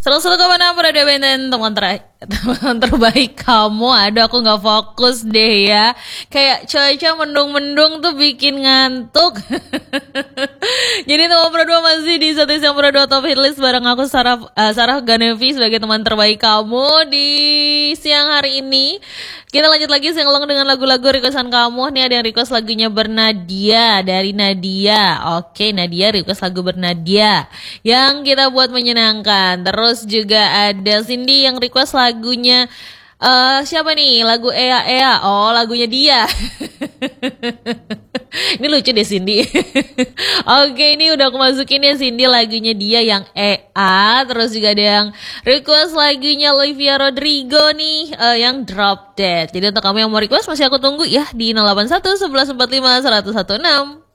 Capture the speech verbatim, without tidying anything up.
Selalu-selalu kemana berada benten teman ter teman terbaik kamu. Aduh aku nggak fokus deh ya. Kayak cuaca mendung-mendung tuh bikin ngantuk. Jadi teman berdua masih di satu yang berdua top hitlist bareng aku Sarah uh, Sarah Ganevi sebagai teman terbaik kamu di siang hari ini. Kita lanjut lagi singelong dengan lagu-lagu requestan kamu. Nih ada yang request lagunya Bernadia dari Nadia. Oke, Nadia request lagu Bernadia yang kita buat menyenangkan. Terus juga ada Cindy yang request lagunya uh, siapa nih? Lagu Ea Ea. Oh, lagunya dia. Ini lucu deh Cindy. Oke, ini udah aku masukin ya Cindy lagunya dia yang E A. Terus juga ada yang request lagunya Olivia Rodrigo nih uh, yang Drop Dead. Jadi untuk kamu yang mau request masih aku tunggu ya di nol delapan satu satu satu empat lima satu satu enam.